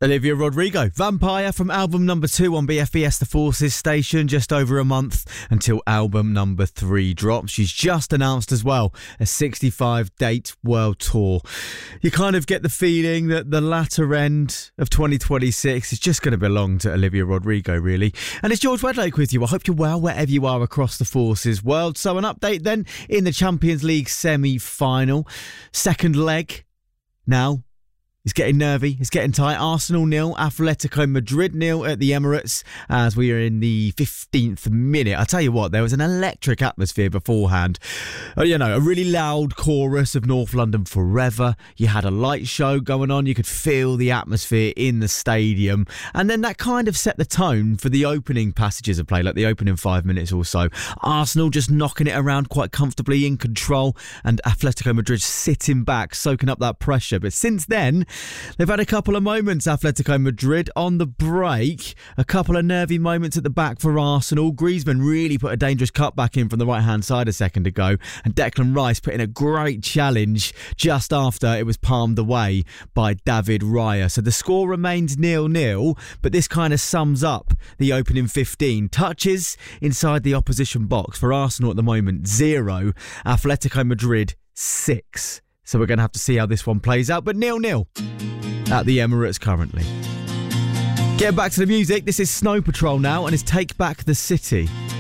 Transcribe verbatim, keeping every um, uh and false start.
Olivia Rodrigo, Vampire, from album number two on B F B S The Forces station. Just over a month until album number three drops. She's just announced as well a sixty-five date world tour. You kind of get the feeling that the latter end of twenty twenty-six is just going to belong to Olivia Rodrigo, really. And it's George Wedlake with you. I hope you're well wherever you are across the Forces world. So an update then in the Champions League semi-final. Second leg now. It's getting nervy, it's getting tight. Arsenal nil, Atletico Madrid nil at the Emirates as we are in the fifteenth minute. I tell you what, there was an electric atmosphere beforehand. Uh, you know, a really loud chorus of North London Forever. You had a light show going on. You could feel the atmosphere in the stadium. And then that kind of set the tone for the opening passages of play, like the opening five minutes or so. Arsenal just knocking it around quite comfortably, in control, and Atletico Madrid sitting back, soaking up that pressure. But since then, they've had a couple of moments, Atletico Madrid, on the break. A couple of nervy moments at the back for Arsenal. Griezmann really put a dangerous cutback in from the right-hand side a second ago. And Declan Rice put in a great challenge just after it was palmed away by David Raya. So the score remains nil-nil, but this kind of sums up the opening fifteen. Touches inside the opposition box for Arsenal at the moment, zero. Atletico Madrid, six. So we're going to have to see how this one plays out. But nil-nil at the Emirates currently. Getting back to the music, this is Snow Patrol now and it's Take Back the City.